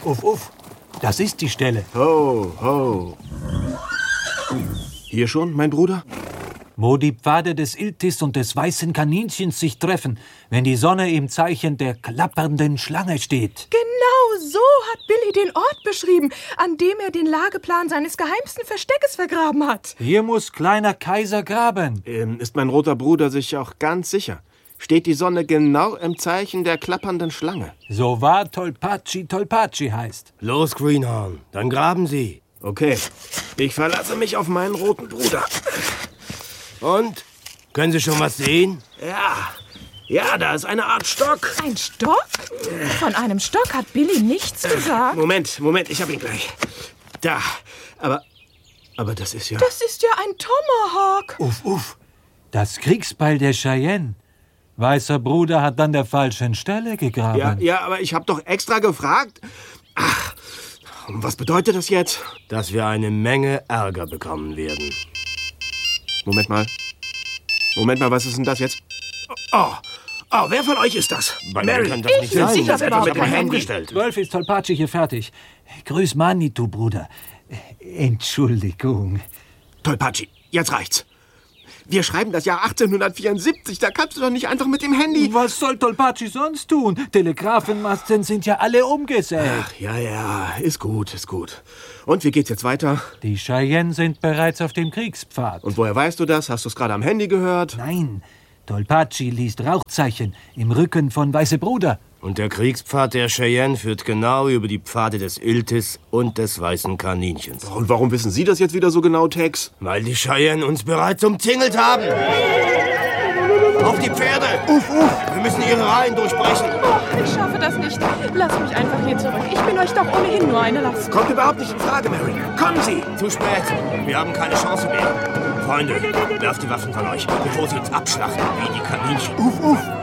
Uff. Das ist die Stelle. Ho. Hier schon, mein Bruder? Wo die Pfade des Iltis und des weißen Kaninchens sich treffen, wenn die Sonne im Zeichen der klappernden Schlange steht. Genau so hat Billy den Ort beschrieben, an dem er den Lageplan seines geheimsten Versteckes vergraben hat. Hier muss kleiner Kaiser graben. Ist mein roter Bruder sich auch ganz sicher? Steht die Sonne genau im Zeichen der klappernden Schlange? So wahr Tolpaci heißt. Los, Greenhorn, dann graben Sie. Okay, ich verlasse mich auf meinen roten Bruder. Und? Können Sie schon was sehen? Ja, da ist eine Art Stock. Ein Stock? Von einem Stock hat Billy nichts gesagt. Moment, ich hab ihn gleich. Da, aber das ist ja... Das ist ja ein Tomahawk. Uff. Das Kriegsbeil der Cheyenne. Weißer Bruder hat an der falschen Stelle gegraben. Ja, aber ich hab doch extra gefragt. Ach, und was bedeutet das jetzt? Dass wir eine Menge Ärger bekommen werden. Moment mal, was ist denn das jetzt? Oh, wer von euch ist das? Bei mir kann das nicht bin sein. sicher, Das etwa das mit dem war Handy kein gestellt. 12 ist Tolpaci hier fertig. Grüß Manitou, Bruder. Entschuldigung. Tolpaci, jetzt reicht's. Wir schreiben das Jahr 1874, da kannst du doch nicht einfach mit dem Handy... Was soll Tolpaci sonst tun? Telegrafenmasten sind ja alle umgesägt. Ach, ja, ist gut. Und wie geht's jetzt weiter? Die Cheyenne sind bereits auf dem Kriegspfad. Und woher weißt du das? Hast du es gerade am Handy gehört? Nein, Tolpaci liest Rauchzeichen im Rücken von Weiße Bruder. Und der Kriegspfad der Cheyenne führt genau über die Pfade des Iltis und des weißen Kaninchens. Und warum wissen Sie das jetzt wieder so genau, Tex? Weil die Cheyenne uns bereits umzingelt haben. Auf die Pferde! Uff! Wir müssen ihre Reihen durchbrechen. Oh, ich schaffe das nicht. Lasst mich einfach hier zurück. Ich bin euch doch ohnehin nur eine Last. Kommt überhaupt nicht in Frage, Mary. Kommen Sie! Zu spät. Wir haben keine Chance mehr. Freunde, werft die Waffen von euch, bevor sie uns abschlachten wie die Kaninchen. Uff!